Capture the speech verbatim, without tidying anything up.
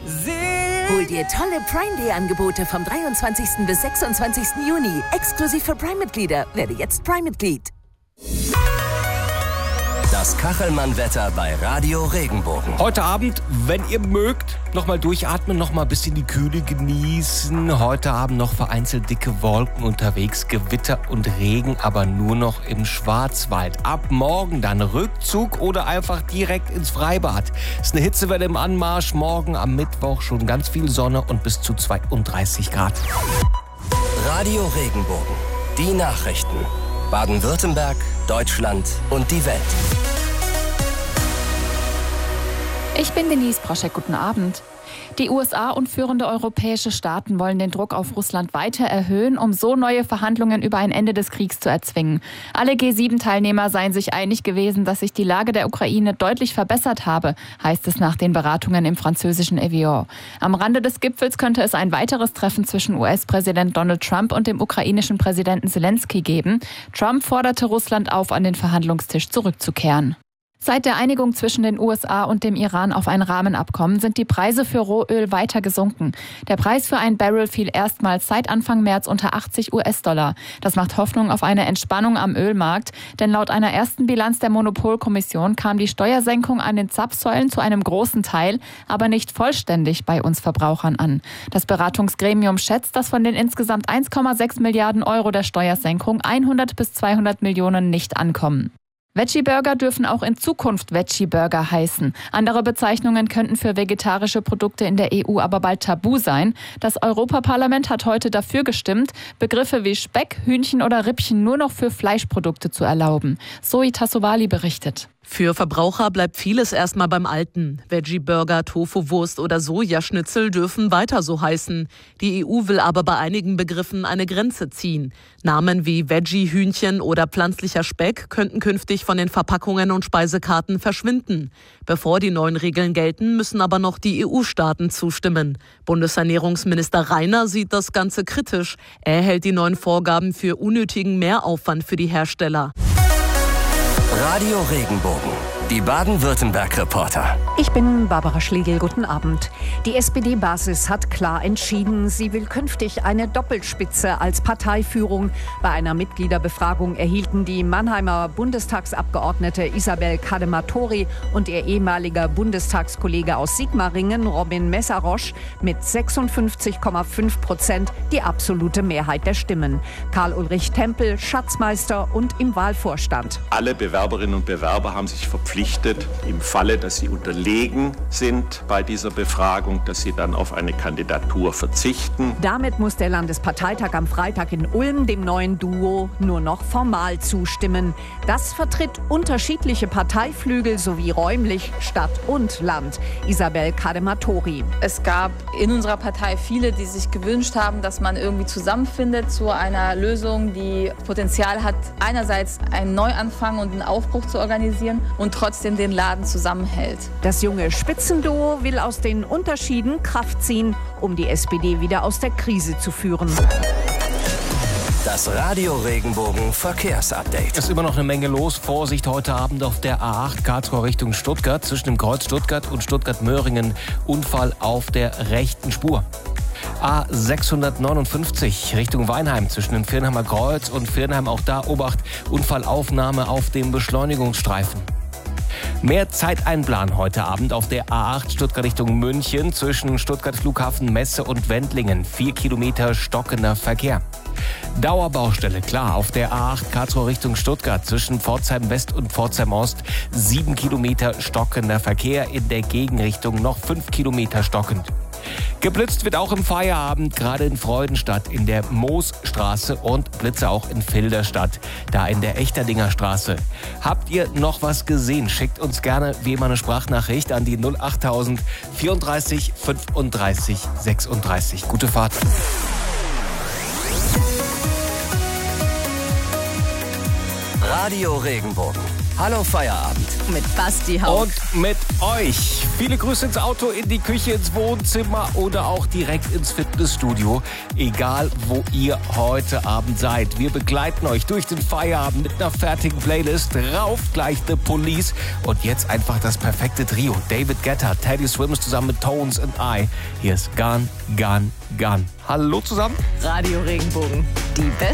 Hol dir tolle Prime-Day-Angebote vom dreiundzwanzigsten bis sechsundzwanzigsten Juni. Exklusiv für Prime-Mitglieder. Werde jetzt Prime-Mitglied. Das Kachelmann-Wetter bei Radio Regenbogen. Heute Abend, wenn ihr mögt, nochmal durchatmen, nochmal ein bisschen die Kühle genießen. Heute Abend noch vereinzelt dicke Wolken unterwegs, Gewitter und Regen, aber nur noch im Schwarzwald. Ab morgen dann Rückzug oder einfach direkt ins Freibad. Ist eine Hitzewelle im Anmarsch. Morgen am Mittwoch schon ganz viel Sonne und bis zu zweiunddreißig Grad. Radio Regenbogen. Die Nachrichten. Baden-Württemberg, Deutschland und die Welt. Ich bin Denise Proschek, guten Abend. Die U S A und führende europäische Staaten wollen den Druck auf Russland weiter erhöhen, um so neue Verhandlungen über ein Ende des Kriegs zu erzwingen. Alle G sieben Teilnehmer seien sich einig gewesen, dass sich die Lage der Ukraine deutlich verbessert habe, heißt es nach den Beratungen im französischen Evian. Am Rande des Gipfels könnte es ein weiteres Treffen zwischen U S-Präsident Donald Trump und dem ukrainischen Präsidenten Zelensky geben. Trump forderte Russland auf, an den Verhandlungstisch zurückzukehren. Seit der Einigung zwischen den U S A und dem Iran auf ein Rahmenabkommen sind die Preise für Rohöl weiter gesunken. Der Preis für ein Barrel fiel erstmals seit Anfang März unter achtzig US-Dollar. Das macht Hoffnung auf eine Entspannung am Ölmarkt, denn laut einer ersten Bilanz der Monopolkommission kam die Steuersenkung an den Zapfsäulen zu einem großen Teil, aber nicht vollständig bei uns Verbrauchern an. Das Beratungsgremium schätzt, dass von den insgesamt eins Komma sechs Milliarden Euro der Steuersenkung hundert bis zweihundert Millionen nicht ankommen. Veggie-Burger dürfen auch in Zukunft Veggie-Burger heißen. Andere Bezeichnungen könnten für vegetarische Produkte in der E U aber bald tabu sein. Das Europaparlament hat heute dafür gestimmt, Begriffe wie Speck, Hühnchen oder Rippchen nur noch für Fleischprodukte zu erlauben. Zoe Tassovali berichtet. Für Verbraucher bleibt vieles erstmal beim Alten. Veggie-Burger, Tofu-Wurst oder Sojaschnitzel dürfen weiter so heißen. Die E U will aber bei einigen Begriffen eine Grenze ziehen. Namen wie Veggie-Hühnchen oder pflanzlicher Speck könnten künftig von den Verpackungen und Speisekarten verschwinden. Bevor die neuen Regeln gelten, müssen aber noch die E U-Staaten zustimmen. Bundesernährungsminister Reiner sieht das Ganze kritisch. Er hält die neuen Vorgaben für unnötigen Mehraufwand für die Hersteller. Radio Regenbogen, die Baden-Württemberg-Reporter. Ich bin Barbara Schlegel, guten Abend. Die S P D-Basis hat klar entschieden, sie will künftig eine Doppelspitze als Parteiführung. Bei einer Mitgliederbefragung erhielten die Mannheimer Bundestagsabgeordnete Isabel Kadematori und ihr ehemaliger Bundestagskollege aus Sigmaringen, Robin Messarosch, mit sechsundfünfzig Komma fünf Prozent die absolute Mehrheit der Stimmen. Karl-Ulrich Tempel, Schatzmeister und im Wahlvorstand. Alle Bewerberinnen und Bewerber haben sich verpflichtet, im Falle, dass sie unterlegen sind bei dieser Befragung, dass sie dann auf eine Kandidatur verzichten. Damit muss der Landesparteitag am Freitag in Ulm dem neuen Duo nur noch formal zustimmen. Das vertritt unterschiedliche Parteiflügel sowie räumlich Stadt und Land. Isabel Kadematori. Es gab in unserer Partei viele, die sich gewünscht haben, dass man irgendwie zusammenfindet zu einer Lösung, die Potenzial hat, einerseits einen Neuanfang und einen Aufbruch zu organisieren und trotzdem den Laden zusammenhält. Das junge Spitzenduo will aus den Unterschieden Kraft ziehen, um die S P D wieder aus der Krise zu führen. Das Radio Regenbogen Verkehrsupdate. Es ist immer noch eine Menge los. Vorsicht heute Abend auf der A acht Karlsruhe Richtung Stuttgart. Zwischen dem Kreuz Stuttgart und Stuttgart-Möhringen Unfall auf der rechten Spur. A sechshundertneunundfünfzig Richtung Weinheim zwischen dem Viernheimer Kreuz und Viernheim. Auch da Obacht, Unfallaufnahme auf dem Beschleunigungsstreifen. Mehr Zeiteinplan heute Abend auf der A acht Stuttgart Richtung München zwischen Stuttgart Flughafen Messe und Wendlingen. Vier Kilometer stockender Verkehr. Dauerbaustelle, klar, auf der A acht Karlsruhe Richtung Stuttgart zwischen Pforzheim West und Pforzheim Ost. Sieben Kilometer stockender Verkehr, in der Gegenrichtung noch fünf Kilometer stockend. Geblitzt wird auch im Feierabend, gerade in Freudenstadt, in der Moosstraße und Blitze auch in Filderstadt, da in der Echterdinger Straße. Habt ihr noch was gesehen? Schickt uns gerne wie immer eine Sprachnachricht an die null achttausend vierunddreißig fünfunddreißig sechsunddreißig. Gute Fahrt. Radio Regenbogen. Hallo Feierabend. Mit Basti Haupt. Und mit euch. Viele Grüße ins Auto, in die Küche, ins Wohnzimmer oder auch direkt ins Fitnessstudio. Egal, wo ihr heute Abend seid. Wir begleiten euch durch den Feierabend mit einer fertigen Playlist. Rauf gleich The Police. Und jetzt einfach das perfekte Trio. David Guetta, Teddy Swims zusammen mit Tones and I. Hier ist Gun, Gun, Gun. Hallo zusammen. Radio Regenbogen. Die beste